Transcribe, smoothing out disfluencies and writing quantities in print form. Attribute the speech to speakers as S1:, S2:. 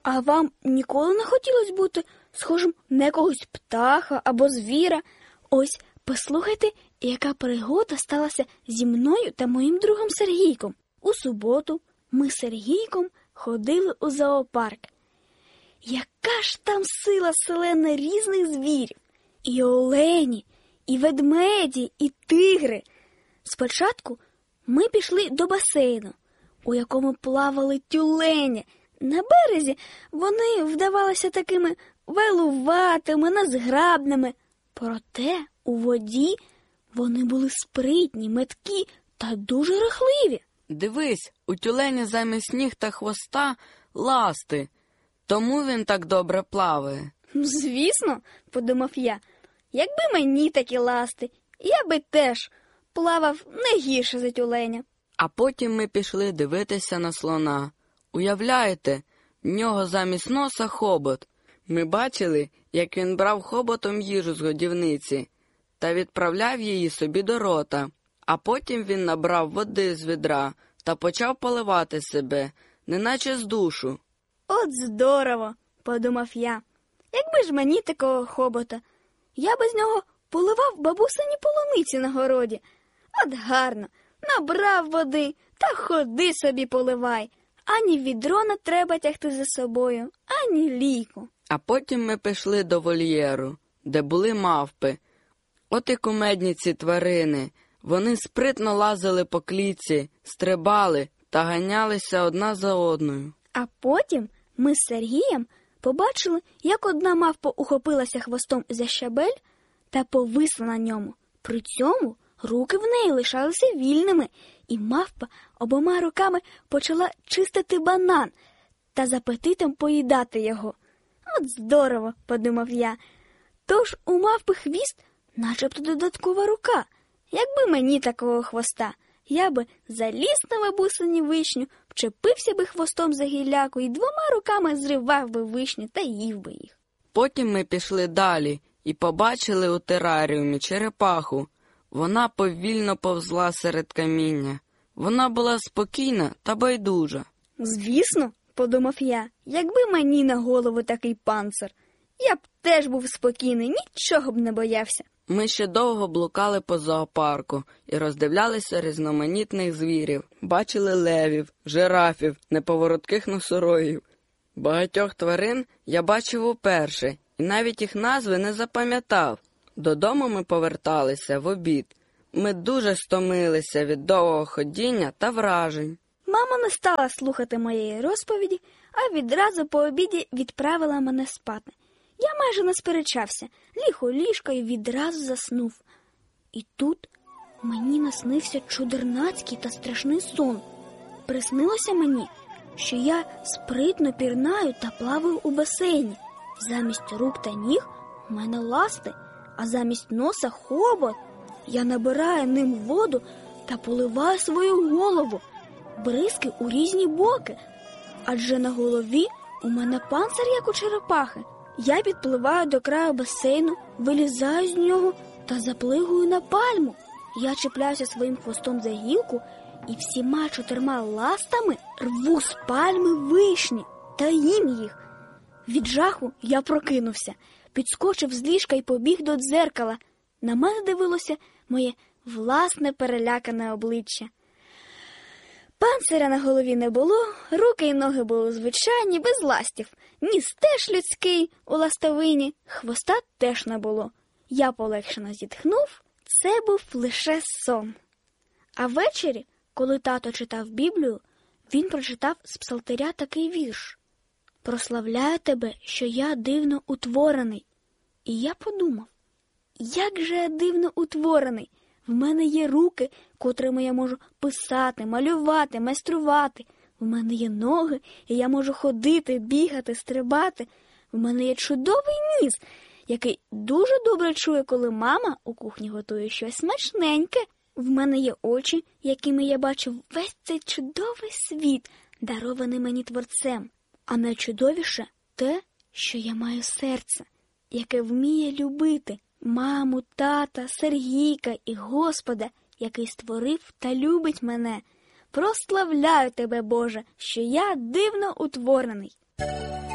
S1: А вам ніколи не хотілося бути схожим на якогось птаха або звіра? Ось, послухайте, яка пригода сталася зі мною та моїм другом Сергійком. У суботу ми з Сергійком ходили у зоопарк. Яка ж там сила селена різних звірів! І олені, і ведмеді, і тигри. Спочатку ми пішли до басейну, у якому плавали тюлені. На березі вони вдавалися такими велуватими, незграбними. Проте у воді вони були спритні, меткі та дуже рухливі.
S2: Дивись, у тюленя замість ніг та хвоста ласти, тому він так добре плаває.
S1: Звісно, подумав я, якби мені такі ласти, я би теж плавав не гірше за тюленя.
S2: А потім ми пішли дивитися на слона. Уявляєте, в нього замість носа хобот. Ми бачили, як він брав хоботом їжу з годівниці та відправляв її собі до рота. А потім він набрав води з відра та почав поливати себе, неначе з душу.
S1: От здорово, подумав я. Якби ж мені такого хобота, я би з нього поливав бабусині полуниці на городі. От гарно, набрав води та ходи собі поливай. Ані відро не треба тягти за собою, ані лійку.
S2: А потім ми пішли до вольєру, де були мавпи. От і кумедні ці тварини. Вони спритно лазили по клітці, стрибали та ганялися одна за одною.
S1: А потім ми з Сергієм побачили, як одна мавпа ухопилася хвостом за щабель та повисла на ньому. При цьому руки в неї лишалися вільними, і мавпа обома руками почала чистити банан та з апетитом поїдати його. От здорово, подумав я. Тож у мавпи хвіст начебто додаткова рука. Якби мені такого хвоста, я би заліз на бабусині вишню, вчепився би хвостом за гілляку і двома руками зривав би вишню та їв би їх.
S2: Потім ми пішли далі і побачили у тераріумі черепаху. Вона повільно повзла серед каміння. Вона була спокійна та байдужа.
S1: Звісно, подумав я, якби мені на голову такий панцир, я б теж був спокійний, нічого б не боявся.
S2: Ми ще довго блукали по зоопарку і роздивлялися різноманітних звірів. Бачили левів, жирафів, неповоротких носорогів. Багатьох тварин я бачив уперше і навіть їх назви не запам'ятав. Додому ми поверталися в обід. Ми дуже стомилися від довгого ходіння та вражень.
S1: Мама не стала слухати моєї розповіді, а відразу по обіді відправила мене спати. Я майже не сперечався, ліг у ліжко і відразу заснув. І тут мені наснився чудернацький та страшний сон. Приснилося мені, що я спритно пірнаю та плаваю у басейні. Замість рук та ніг у мене ласти, а замість носа хобот. Я набираю ним воду та поливаю свою голову, бризки у різні боки. Адже на голові у мене панцир, як у черепахи. Я підпливаю до краю басейну, вилізаю з нього та заплигую на пальму. Я чіпляюся своїм хвостом за гілку і всіма 4 ластами рву з пальми вишні та їм їх. Від жаху я прокинувся, підскочив з ліжка і побіг до дзеркала. На мене дивилося моє власне перелякане обличчя. Панциря на голові не було, руки й ноги були звичайні, без ластів. Ніс теж людський у ластовині, хвоста теж не було. Я полегшено зітхнув, це був лише сон. А ввечері, коли тато читав Біблію, він прочитав з псалтиря такий вірш: «Прославляю тебе, що я дивно утворений». І я подумав, як же я дивно утворений. В мене є руки, котрими я можу писати, малювати, майструвати. В мене є ноги, і я можу ходити, бігати, стрибати. В мене є чудовий ніс, який дуже добре чує, коли мама у кухні готує щось смачненьке. В мене є очі, якими я бачу весь цей чудовий світ, дарований мені Творцем. А найчудовіше те, що я маю серце, яке вміє любити маму, тата, Сергійка і Господа, який створив та любить мене. Прославляю тебе, Боже, що я дивно утворений.